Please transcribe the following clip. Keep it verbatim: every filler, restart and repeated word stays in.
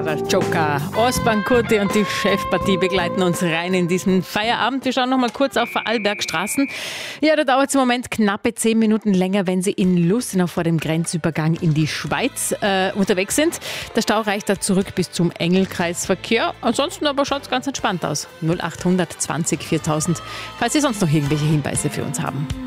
Harald Joker, Osman Kurti und die Chefpartie begleiten uns rein in diesen Feierabend. Wir schauen noch mal kurz auf Vorarlbergstraßen. Ja, da dauert es im Moment knappe zehn Minuten länger, wenn Sie in Lustenau vor dem Grenzübergang in die Schweiz äh, unterwegs sind. Der Stau reicht da zurück bis zum Engelkreisverkehr. Ansonsten aber schaut es ganz entspannt aus. null acht zwanzig viertausend, falls Sie sonst noch irgendwelche Hinweise für uns haben.